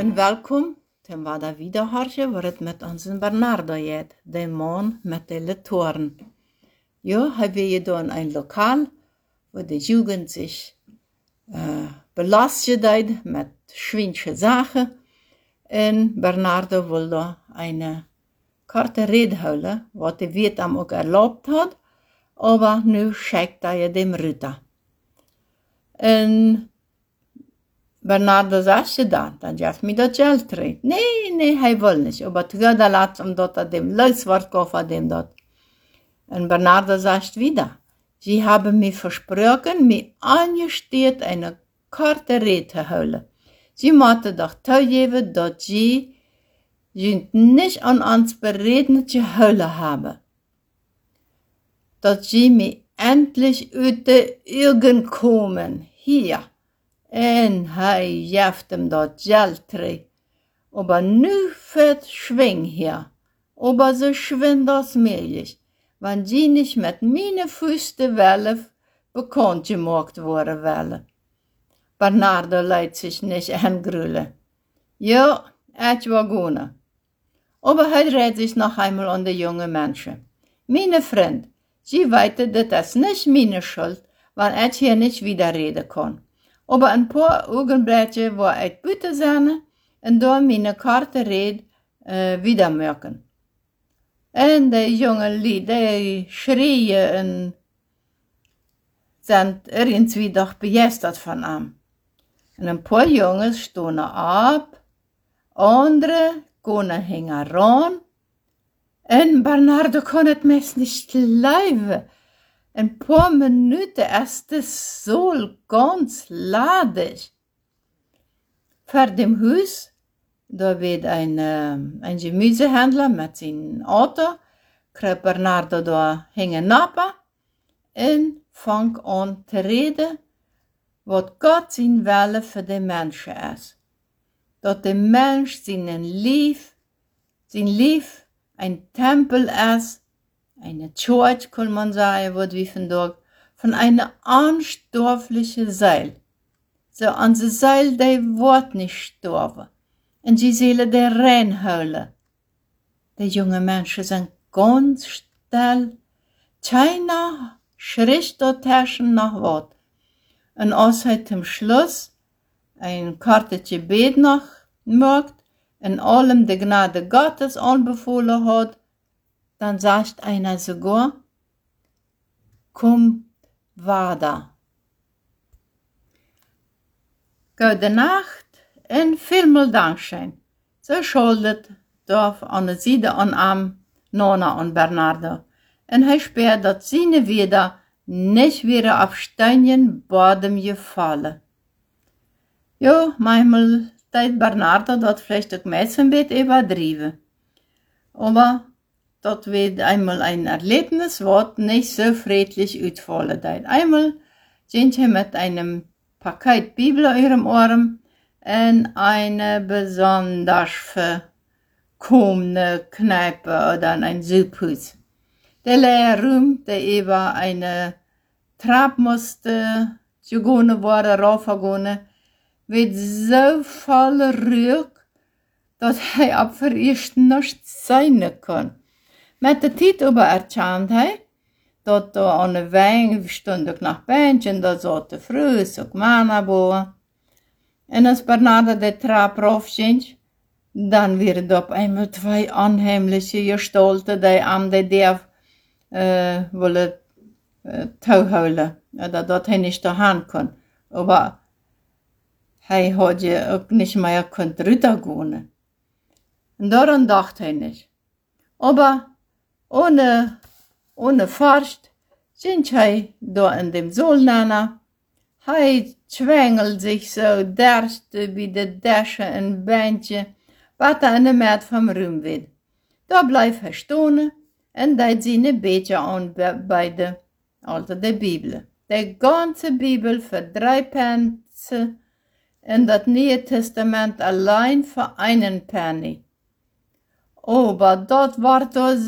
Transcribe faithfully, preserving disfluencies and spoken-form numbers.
En welkom, ten we daar wieder hartje, waar het met onze Bernardo jet, de man met de Letoren. Ja, hebben we dan een lokaal, waar de Jugend zich uh, belastet met schwindje zaken. En Bernardo wil daar een korte rede houden, wat de wet hem ook erlaubt had, aber nu schickt hij dem Ritter. En Bernardo sagt je dan, dan geeft me dat geld terug. Nee, nee, hij wil niet. Aber terug laat omdat er dem Luiswort koffer dem dat. En Bernardo sagt wieder, sie haben mir versprochen, mir angesteht eine korte Rede te houden. Sie moeten doch toegeven dat sie sind nicht an uns beredet gehouden hebben. Dat sie mir endlich uit de Augen kommen, hier. En hij geeft hem dat geld terug. Aber nu wird schwing hier. Aber so schwing das möglich, wenn sie nicht mit meine Füße Welle bekannt gemacht worden wollen. Bernardo leidt sich nicht angrüllen. Ja, het war gut. Aber hij dreht sich noch einmal an die junge Menschen. Meine Freund, sie weiten, das ist nicht meine Schuld, wenn ich hier nicht widerreden kann. Aber ein paar Augenblicke war ich bitte sein und da meine Karte Rede äh, wieder merken. Und die jungen Leute, die schreien und sind irgendwie doch begeistert von ihm. Und ein paar Jungs stehen ab, andere gehen hängen ran. Und Bernardo kann es mir nicht glauben. Ein paar Minuten ist es so ganz ladig. Vor dem Haus, da wird ein, äh, ein Gemüsehändler mit seinem Auto, kriegt Bernardo da hängen nappa und fängt an zu reden, was Gott sein Wille für den Menschen ist. Dass der Mensch seinen Lief, sein Lief ein Tempel ist, eine Church, kann man sagen, wird wie von dort, von einer unstofflichen Seele. So an der Seele, die wird nicht sterben. Und die Seele, die reinholen. Die jungen Menschen sind ganz still. Keiner schritt dazwischen nach Wort. Und als er zum Schluss ein kurzes Gebet noch macht und allem die Gnade Gottes anbefohlen hat, dann sagt einer sogar, komm weiter. Gute Nacht und vielmal Dankeschön. So schuldet Dorf an der Seite an am Nona und Bernardo. Und er spürt, dass seine wieder nicht wieder auf Steinen Boden gefallen. Ja, manchmal steht Bernardo dort vielleicht auch meist ein bisschen übertrieben. Aber das wird einmal ein Erlebnis, was nicht so friedlich ausfallen wird. Einmal sind sie mit einem Paket Bibel in ihrem Arm in eine besonders verkommene Kneipe oder in ein Subhaus. Der leere Raum, der über eine Trapp musste gegangen worden, raufgegangen, wird so voll Rück, dass er ab für erst nicht sein kann. Met de tijd over erkend hij, dat er aan de wijn stond ook nog Bändchen, da zaten vrouwen, ook mannen boven. En als Bernardo de trap rauf ging, dan werden er op einmal twee onheimliche gestalten, die aan de derf uh, willen uh, touwhouden, oder dat hij niet doorheen kon. Aber hij had je ook niet meer kunt runtergehen. En daarom dacht hij niet. Aber ohne, ohne Furcht sind hij da in dem Solnana. Hij zwängelt sich so derst wie de Däsche en Bändje, wat er in de Mäd vom Ruhm wird. Da bleibt er stehen und deit seine Beete anbeide, also de Bibel. Die ganze Bibel für drei Pence und das Neue Testament allein für einen Penny. Aber dort war das